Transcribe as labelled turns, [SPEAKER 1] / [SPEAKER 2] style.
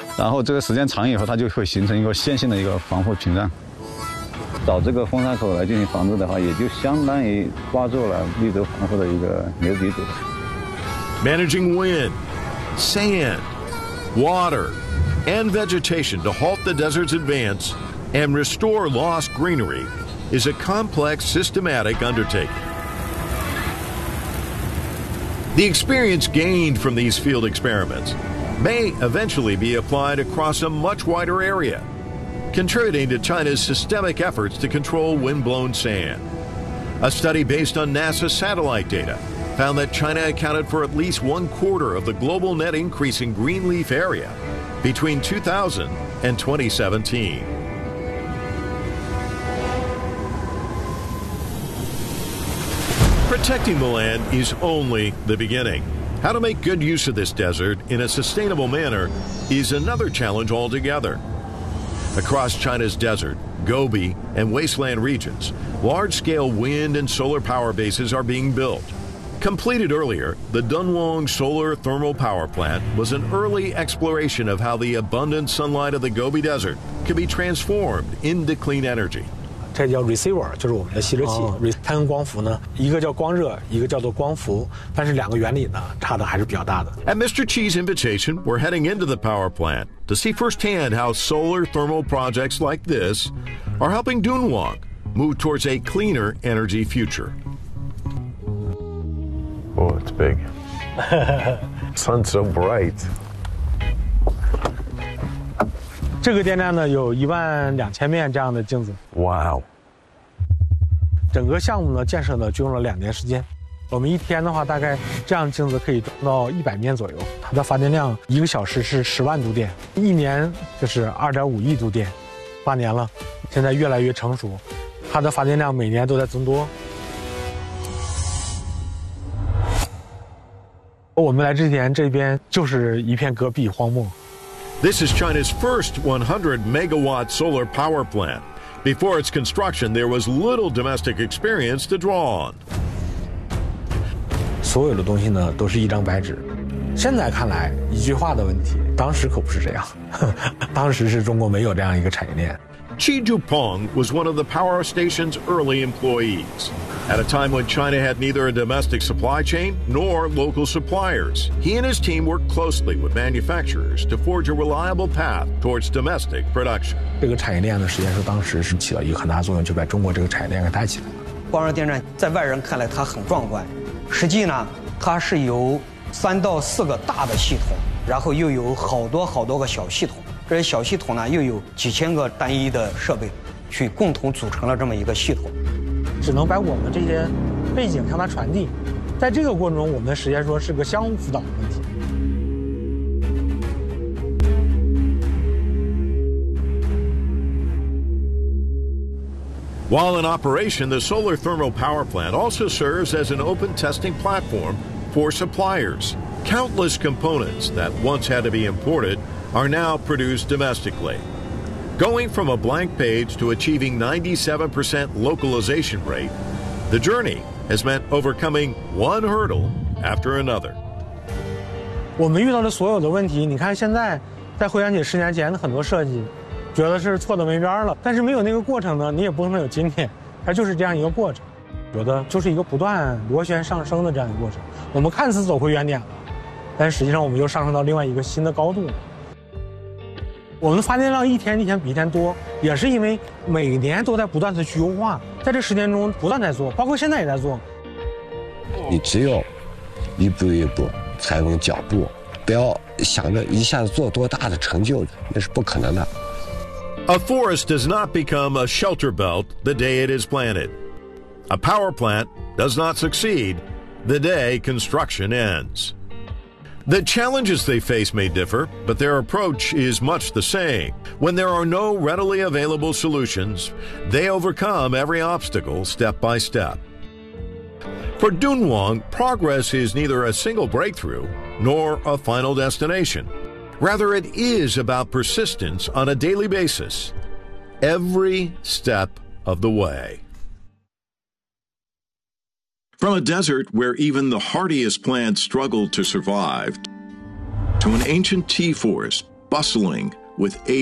[SPEAKER 1] 然后这个时间长以后，它就会形成一个线性的一个防护屏障。找这个风扇口来进行防治的话，也就相当于抓住了绿洲防护的一个牛鼻子。
[SPEAKER 2] Managing wind, sand, water, and vegetation to halt the desert's advance and restore lost greenery is a complex, systematic undertaking. The experience gained from these field experiments may eventually be applied across a much wider area, contributing to China's systemic efforts to control wind-blown sand. A study based on NASA satellite data found that China accounted for at least 1/4 of the global net increase in green leaf area between 2000 and 2017. Protecting the land is only the beginning. How to make good use of this desert in a sustainable manner is another challenge altogether. Across China's desert, Gobi, and wasteland regions, large-scale wind and solar power bases are being built. Completed earlier, the Dunhuang Solar Thermal Power Plant was an early exploration of how the abundant sunlight of the Gobi Desert could be transformed into clean energy.
[SPEAKER 3] 这叫 receiver， 就是我们的吸热器。太阳光伏呢，一个叫光热，一个叫做光伏，但是两个原理呢差的还是比较大的。
[SPEAKER 2] At Mr. Chi's invitation, we're heading into the power plant to see firsthand how solar thermal projects like this are helping Dunhuang move towards a cleaner energy future.
[SPEAKER 4] Oh, it's big. Sun's so bright.
[SPEAKER 3] 这个电站呢有12000面这样的镜子。
[SPEAKER 4] Wow.
[SPEAKER 3] 整个项目呢建设呢就用了2年时间。我们一天的话，大概这样镜子可以装到100面左右。它的发电量1个小时是10万度电，一年就是2.5亿度电。8年了，现在越来越成熟，它的发电量每年都在增多。我们来之前，这边就是一片戈壁荒漠。
[SPEAKER 2] This is China's first 100-megawatt solar power plant. Before its construction, there was little domestic experience to draw on.
[SPEAKER 3] 所有的东西呢，都是一张白纸。现在看来，一句话的问题，当时可不是这样。当时是中国没有这样一个产业链。
[SPEAKER 2] Qi Dupeng was one of the power station's early employees. At a time when China had neither a domestic supply chain nor local suppliers, he and his team worked closely with manufacturers to forge a reliable path towards domestic production.
[SPEAKER 3] 这个产业链呢，实际上是当时是起了一个很大作用，就把中国这个产业链给带起来了。
[SPEAKER 5] 光热电站在外人看来它很壮观，实际呢，它是由3到4个大的系统，然后又有好多个小系统。这些小系统呢，又有几千个单一的设备，去共同组成了这么一个系统。
[SPEAKER 3] 只能把我们这些背景向它传递，在这个过程中，我们实际说是个相互辅导的问题。
[SPEAKER 2] While in operation, the solar thermal power plant also serves as an open testing platform for suppliers. Countless components that once had to be imported are now produced domestically. Going from a blank page to achieving 97% localization rate, the journey has meant overcoming one hurdle after another.
[SPEAKER 3] 我们遇到的所有的问题，你看现在再回想起10年前的很多设计，觉得是错的没边了。但是没有那个过程呢，你也不能有今天，它就是这样一个过程。觉得就是一个不断螺旋上升的这样一个过程。我们看似走回原点了，但实际上我们又上升到另外一个新的高度。我们的发电量一天一天比一天多，也是因为每年都在不断的去优化，在这10年中不断在做，包括现在也在做。
[SPEAKER 6] 你只有一步一步踩稳脚步，不要想着一下子做多大的成就，那是不可能的。
[SPEAKER 2] A forest does not become a shelter belt the day it is planted. A power plant does not succeed the day construction ends. The challenges they face may differ, but their approach is much the same. When there are no readily available solutions, they overcome every obstacle step by step. For Dunhuang, progress is neither a single breakthrough nor a final destination. Rather, it is about persistence on a daily basis, every step of the way. From a desert where even the hardiest plants struggled to survive, to an ancient tea forest
[SPEAKER 7] bustling with